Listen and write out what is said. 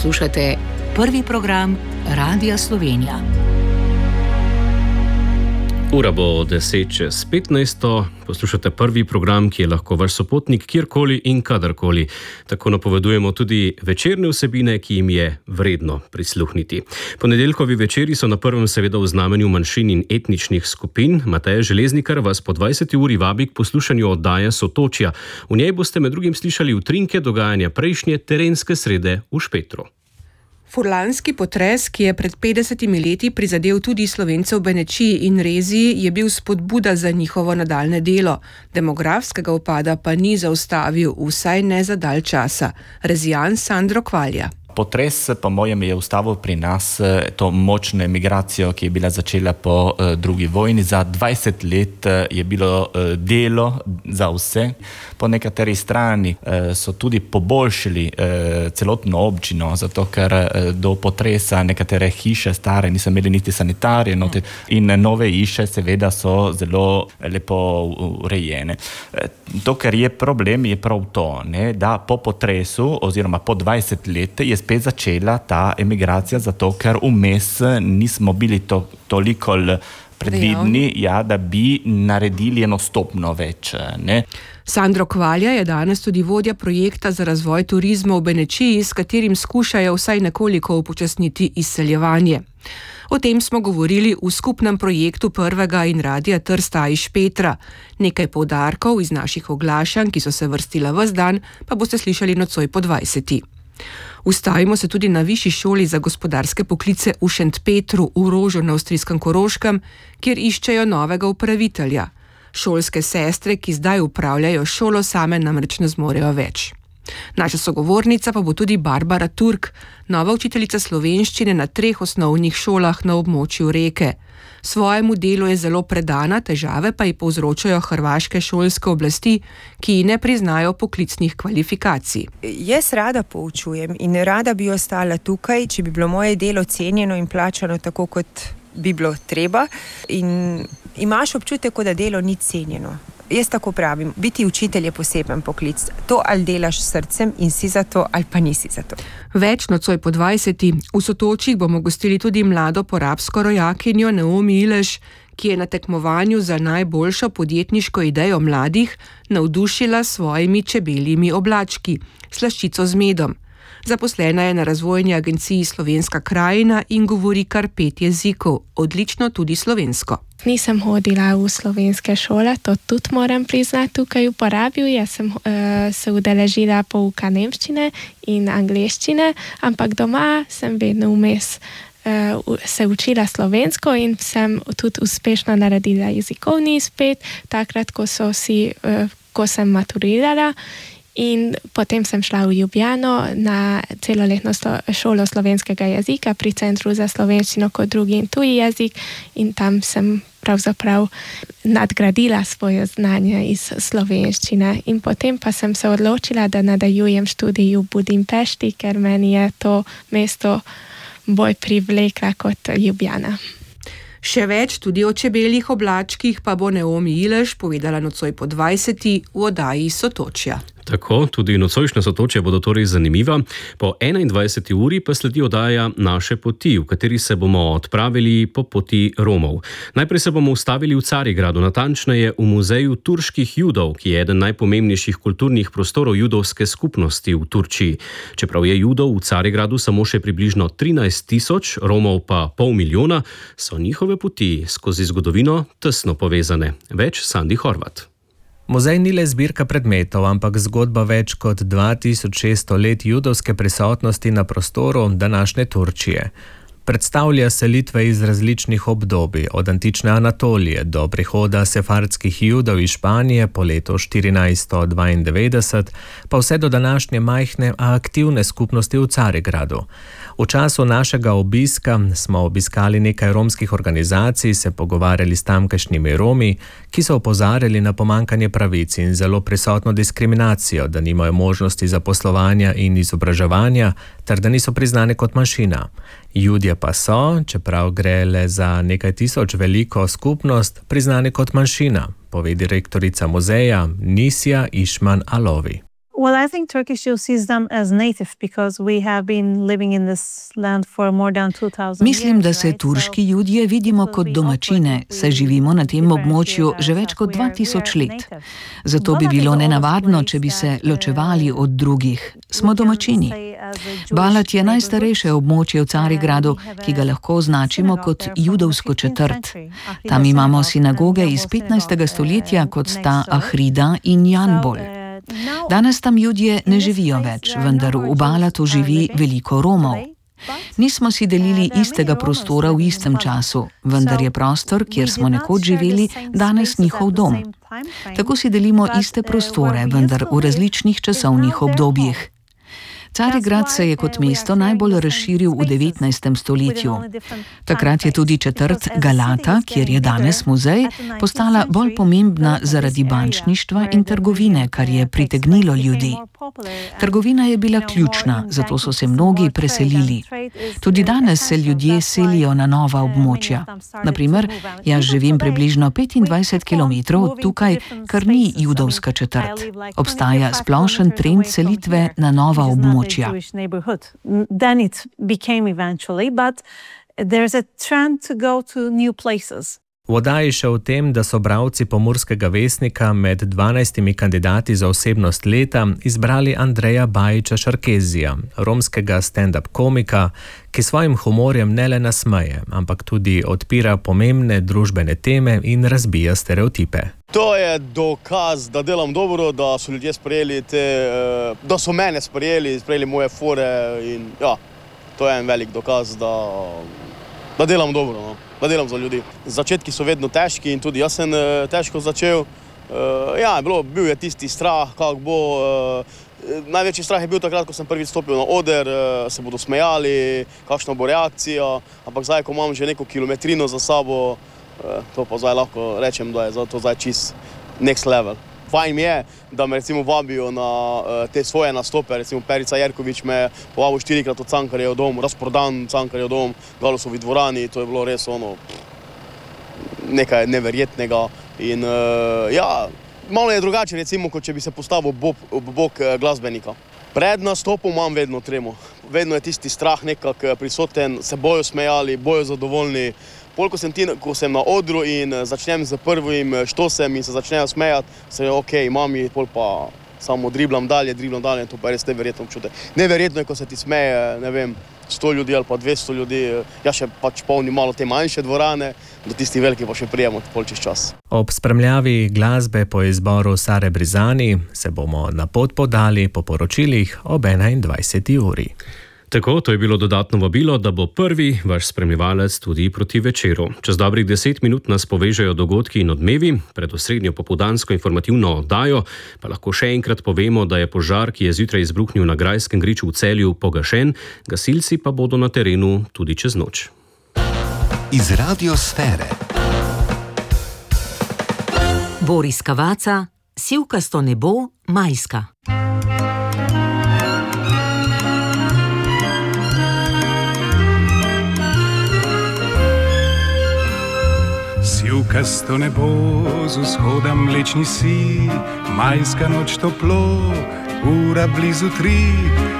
Poslušate prvi program Radia Slovenija. Ura bo 10:15. Poslušate prvi program, ki je lahko vaš sopotnik kjerkoli in kadarkoli. Tako napovedujemo tudi večerne vsebine, ki jim je vredno prisluhniti. Ponedeljkovi večeri so na prvem seveda v znamenju manjšin in etničnih skupin. Mateja Železnikar vas po 20. uri vabi k poslušanju oddaje Sotočja. V njej boste med drugim slišali utrinke dogajanja prejšnje terenske srede v Špetru. Furlanski potres, ki je pred 50 leti prizadel tudi Slovence v Benečiji in Reziji, je bil spodbuda za njihovo nadaljne delo. Demografskega upada pa ni zaustavil, vsaj ne za dalj časa. Rezijan Sandro Kvalja. Potres, po mojem, je ustavil pri nas to močno emigracijo, ki je bila začela po drugi vojni. Za 20 let je bilo delo za vse. Po nekateri strani so tudi poboljšali celotno občino, zato ker do potresa nekatere hiše stare niso imeli niti sanitarije in nove hiše seveda so zelo lepo urejene. To, kar je problem, je prav to, ne, da po potresu oziroma po 20 let je spet začela ta emigracija, zato ker vmes nismo bili toliko predvidni, da bi naredili eno stopno več. Ne? Sandro Kvalja je danes tudi vodja projekta za razvoj turizma v Benečiji, s katerim skušajo vsaj nekoliko upočasniti izseljevanje. O tem smo govorili v skupnem projektu Prvega in Radia Trsta iz Špetra. Nekaj poudarkov iz naših oglašanj, ki so se vrstila ves dan, pa boste slišali nocoj po 20. Ustavimo se tudi na Višji šoli za gospodarske poklice v Šentpetru v Rožu na avstrijskem Koroškem, kjer iščejo novega upravitelja. Šolske sestre, ki zdaj upravljajo šolo, same namreč ne zmorejo več. Naša sogovornica pa bo tudi Barbara Turk, nova učiteljica slovenščine na 3 osnovnih šolah na območju Reke. Svojemu delu je zelo predana, težave pa ji povzročajo hrvaške šolske oblasti, ki ji ne priznajo poklicnih kvalifikacij. Jaz rada poučujem in rada bi ostala tukaj, če bi bilo moje delo cenjeno in plačano tako, kot bi bilo treba. In imaš občutek, da delo ni cenjeno. Jaz tako pravim, biti učitelj je poseben poklic. To ali delaš s srcem in si za to, ali pa nisi za to. Več nocoj po 20. V Sotočjih bomo gostili tudi mlado porabsko rojakinjo Naomi Ileš, ki je na tekmovanju za najboljšo podjetniško idejo mladih navdušila s svojimi čebeljimi oblački, slaščico z medom. Zaposlena je na razvojni agenciji Slovenska krajina in govori kar 5 jezikov, odlično tudi slovensko. Nisem hodila v slovenske šole, to tudi moram priznati tukaj v Porabju. Jaz sem se udeležila pouka nemščine in angleščine, ampak doma sem vedno vmes se učila slovensko in sem tudi uspešno naredila jezikovni izpit, takrat, ko sem maturirala. In potem sem šla v Ljubljano na celoletno šolo slovenskega jezika pri Centru za slovenščino kot drugi in tuji jezik in tam sem pravzaprav nadgradila svoje znanje iz slovenščine. In potem pa sem se odločila, da nadaljujem študij v Budimpešti, ker meni je to mesto bolj privlekla kot Ljubljana. Še več tudi o čebeljih oblačkih pa bo Naomi Ileš povedala nocoj po 20. v oddaji Sotočja. Tako, tudi nocojšnja Sotočja bodo torej zanimiva. Po 21. uri pa sledi oddaja Naše poti, v kateri se bomo odpravili po poti Romov. Najprej se bomo ustavili v Carigradu, natančneje v muzeju turških Judov, ki je eden najpomembnejših kulturnih prostorov judovske skupnosti v Turčiji. Čeprav je Judov v Carigradu samo še približno 13 000, Romov pa 500 000, so njihove poti skozi zgodovino tesno povezane. Več Sandi Horvat. Muzej ni le zbirka predmetov, ampak zgodba več kot 2600 let judovske prisotnosti na prostoru današnje Turčije. Predstavlja selitve iz različnih obdobij, od antične Anatolije do prihoda sefardskih Judov iz Španije po letu 1492, pa vse do današnje majhne, a aktivne skupnosti v Carigradu. V času našega obiska smo obiskali nekaj romskih organizacij, se pogovarjali s tamkajšnjimi Romi, ki so opozarjali na pomanjkanje pravic in zelo prisotno diskriminacijo, da nimajo možnosti zaposlovanja in izobraževanja, ter da niso priznane kot manjšina. Judje pa so, čeprav gre le za nekaj tisoč veliko skupnost, priznane kot manjšina, pove direktorica muzeja Nisja Išman Alovi. Well, I think Turkish Jew sees them as native because we have been living in this land for more than 2000 Mislim, da se years, turški Judje vidimo kot domačine, saj živimo na tem območju že več kot 2000 let. Zato bi bilo nenavadno, če bi se ločevali od drugih. Smo domačini. Balat je najstarejše območje v Carigradu, ki ga lahko označimo kot judovsko četrt. Tam imamo sinagoge iz 15. stoletja, kot sta Ahrida in Janbol. Danes tam Judje ne živijo več, vendar v Balatu živi veliko Romov. Nismo si delili istega prostora v istem času, vendar je prostor, kjer smo nekoč živeli, danes njihov dom. Tako si delimo iste prostore, vendar v različnih časovnih obdobjih. Carigrad se je kot mesto najbolj razširil v 19. stoletju. Takrat je tudi četrt Galata, kjer je danes muzej, postala bolj pomembna zaradi bančništva in trgovine, kar je pritegnilo ljudi. Trgovina je bila ključna, zato so se mnogi preselili. Tudi danes se ljudje selijo na nova območja. Naprimer, jaz živim približno 25 km od tukaj, kar ni judovska četrt. Obstaja splošen trend selitve na nova območja. Then it became eventually, but there's a trend to go to new places. Voda je še v tem, da so bralci Pomurskega vestnika med 12 kandidati za osebnost leta izbrali Andreja Bajića Šarkezija, romskega stand-up komika, ki svojim humorjem ne le nasmeje, ampak tudi odpira pomembne družbene teme in razbija stereotipe. To je dokaz, da delam dobro, da so ljudje sprejeli da so mene sprejeli moje fore in ja, to je en velik dokaz, da delam dobro, no. Da delam za ljudi. Začetki so vedno težki in tudi jaz sem težko začel. Bil je tisti strah, kako bo. Največji strah je bil takrat, ko sem prvič stopil na oder, se bodo smejali, kakšna bo reakcija, ampak zdaj, ko imam že neko kilometrino za sabo, to pa zdaj lahko rečem, da je to zdaj čist next level. Fajn mi je, da me recimo vabijo na te svoje nastope, recimo Perica Jerković me povabil 4-krat od Cankarjev dom, razprodan Cankarjev dom, Galusovi dvorani, to je bilo res nekaj neverjetnega in malo je drugače recimo, kot če bi se postavil bok glasbenika. Pred nastopom imam vedno tremo, vedno je tisti strah nekako prisoten, se bojo smejali, bojo zadovoljni. Pol, ko sem na odru in začnem z prvim štosem in se začnejo smejati, se je okej, mami, pol pa samo driblam dalje, to pa je res neverjetno občutek. Neverjetno je, ko se ti smeje, ne vem, 100 ljudi ali pa 200 ljudi, jaz še pač polnim malo te manjše dvorane, do tisti veliki pa še prijemo pol čez čas. Ob spremljavi glasbe po izboru Sare Brizani se bomo na pot podali po poročilih ob 21. uri. Tako, to je bilo dodatno vabilo, da bo prvi vaš spremljevalec tudi proti večeru. Čez dobrih 10 minut nas povežejo dogodki in odmevi, pred osrednjo popoldansko informativno oddajo, pa lahko še enkrat povemo, da je požar, ki je zjutraj izbruhnil na Grajskem griču v Celju, pogašen, gasilci pa bodo na terenu tudi čez noč. Iz radiosfere. Boris Kavaca, Sivkasto nebo, majska. Sivkasto nebo, z vzhoda mlečni si, majska noč toplo, ura blizu 3.